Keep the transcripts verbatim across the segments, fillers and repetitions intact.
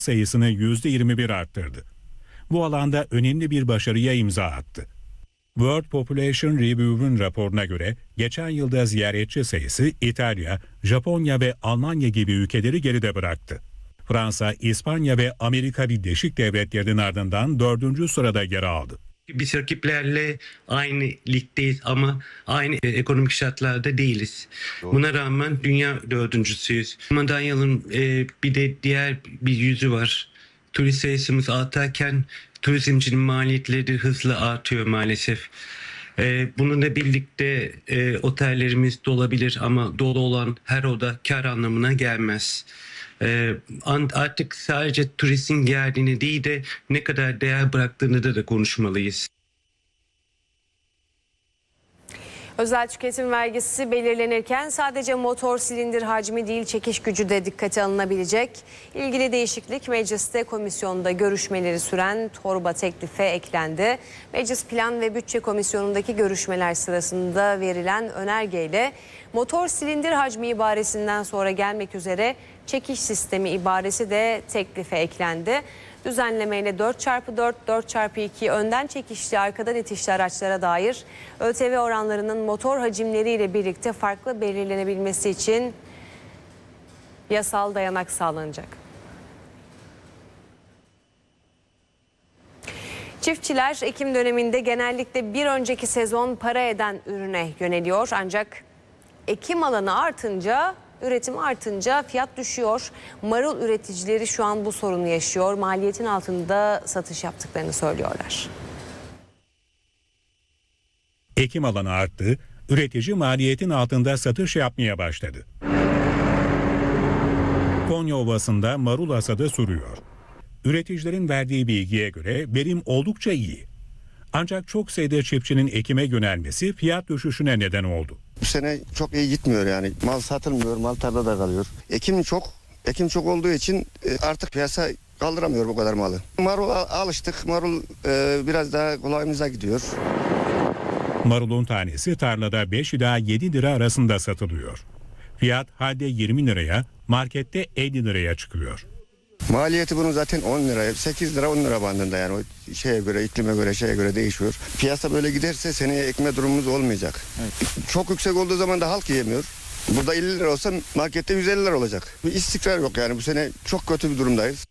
sayısını yüzde yirmi bir arttırdı. Bu alanda önemli bir başarıya imza attı. World Population Review'un raporuna göre geçen yılda ziyaretçi sayısı İtalya, Japonya ve Almanya gibi ülkeleri geride bıraktı. Fransa, İspanya ve Amerika Birleşik Devletleri'nin ardından dördüncü sırada yer aldı. Biz rakiplerle aynı ligdeyiz ama aynı ekonomik şartlarda değiliz. Doğru. Buna rağmen dünya dördüncüsüyüz. Madalyanın e, bir de diğer bir yüzü var. Turist sayısımız artarken turizmcinin maliyetleri de hızla artıyor maalesef. E, bununla birlikte e, otellerimiz dolabilir ama dolu olan her oda kar anlamına gelmez. Ee, artık sadece turistin geldiğini değil de ne kadar değer bıraktığını da, da konuşmalıyız. Özel tüketim vergisi belirlenirken sadece motor silindir hacmi değil çekiş gücü de dikkate alınabilecek. İlgili değişiklik mecliste komisyonda görüşmeleri süren torba teklife eklendi. Meclis Plan ve Bütçe Komisyonu'ndaki görüşmeler sırasında verilen önergeyle motor silindir hacmi ibaresinden sonra gelmek üzere çekiş sistemi ibaresi de teklife eklendi. Düzenlemeyle dört çarpı dört, dört çarpı iki önden çekişli, arkadan itişli araçlara dair ÖTV oranlarının motor hacimleriyle birlikte farklı belirlenebilmesi için yasal dayanak sağlanacak. Çiftçiler Ekim döneminde genellikle bir önceki sezon para eden ürüne yöneliyor. Ancak ekim alanı artınca, üretim artınca fiyat düşüyor. Marul üreticileri şu an bu sorunu yaşıyor. Maliyetin altında satış yaptıklarını söylüyorlar. Ekim alanı arttı, üretici maliyetin altında satış yapmaya başladı. Konya Ovası'nda marul hasadı sürüyor. Üreticilerin verdiği bilgiye göre verim oldukça iyi. Ancak çok sayıda çiftçinin ekime yönelmesi fiyat düşüşüne neden oldu. Bu sene çok iyi gitmiyor yani. Mal satılmıyor, mal tarlada kalıyor. Ekim çok, ekim çok olduğu için artık piyasa kaldıramıyor bu kadar malı. Marula alıştık, marul e, biraz daha kolayımıza gidiyor. Marulun tanesi tarlada beş ila yedi lira arasında satılıyor. Fiyat halde yirmi liraya, markette elli liraya çıkıyor. Maliyeti bunun zaten on lira, sekiz lira on lira bandında yani o şeye göre, iklime göre, şeye göre değişiyor. Piyasa böyle giderse seneye ekme durumumuz olmayacak. Evet. Çok yüksek olduğu zaman da halk yiyemiyor. Burada elli lira olsa markette yüz elli lira olacak. Bir istikrar yok yani, bu sene çok kötü bir durumdayız.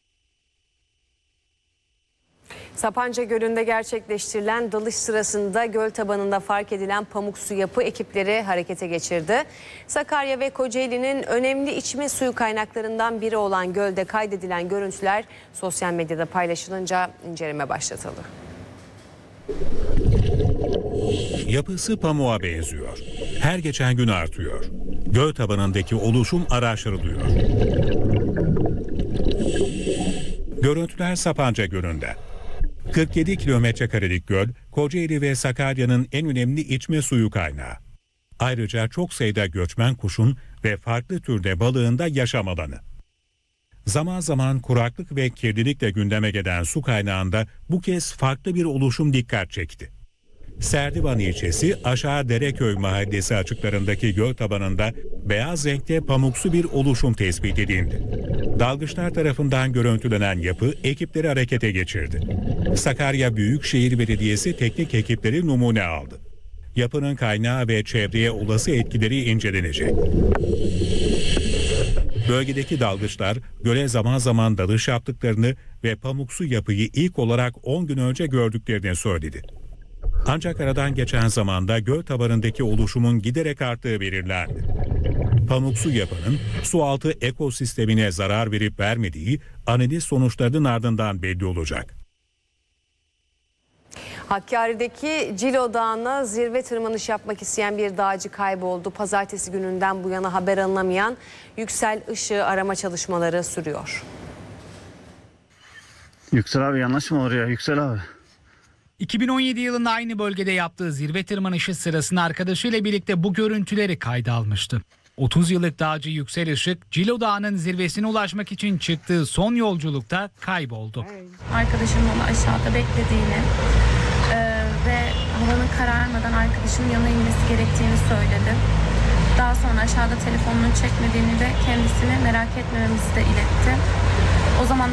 Sapanca Gölü'nde gerçekleştirilen dalış sırasında göl tabanında fark edilen pamuksu yapı ekipleri harekete geçirdi. Sakarya ve Kocaeli'nin önemli içme suyu kaynaklarından biri olan gölde kaydedilen görüntüler sosyal medyada paylaşılınca inceleme başlatıldı. Yapısı pamuğa benziyor. Her geçen gün artıyor. Göl tabanındaki oluşum araştırılıyor. Görüntüler Sapanca Gölü'nde. kırk yedi kilometre karelik göl, Kocaeli ve Sakarya'nın en önemli içme suyu kaynağı. Ayrıca çok sayıda göçmen kuşun ve farklı türde balığın da yaşam alanı. Zaman zaman kuraklık ve kirlilikle gündeme gelen su kaynağında bu kez farklı bir oluşum dikkat çekti. Serdivan ilçesi Aşağı Dereköy mahallesi açıklarındaki göl tabanında beyaz renkte pamuksu bir oluşum tespit edildi. Dalgıçlar tarafından görüntülenen yapı ekipleri harekete geçirdi. Sakarya Büyükşehir Belediyesi teknik ekipleri numune aldı. Yapının kaynağı ve çevreye olası etkileri incelenecek. Bölgedeki dalgıçlar göle zaman zaman dalış yaptıklarını ve pamuksu yapıyı ilk olarak on gün önce gördüklerini söyledi. Ancak aradan geçen zamanda göl tabanındaki oluşumun giderek arttığı belirlendi. Pamuksu yapının sualtı ekosistemine zarar verip vermediği analiz sonuçlarının ardından belli olacak. Hakkari'deki Cilo Dağı'na zirve tırmanış yapmak isteyen bir dağcı kayboldu. Pazartesi gününden bu yana haber alınamayan Yüksel Işığı arama çalışmaları sürüyor. Yüksel abi yanlış mı oraya Yüksel abi? iki bin on yedi yılında aynı bölgede yaptığı zirve tırmanışı sırasında arkadaşıyla birlikte bu görüntüleri kayda almıştı. otuz yıllık dağcı Yüksel Işık, Cilo Dağı'nın zirvesine ulaşmak için çıktığı son yolculukta kayboldu. Arkadaşımın onu aşağıda beklediğini e, ve havanın kararmadan arkadaşının yanına inmesi gerektiğini söyledi. Daha sonra aşağıda telefonunun çekmediğini ve kendisini merak etmememizi de iletti. O zaman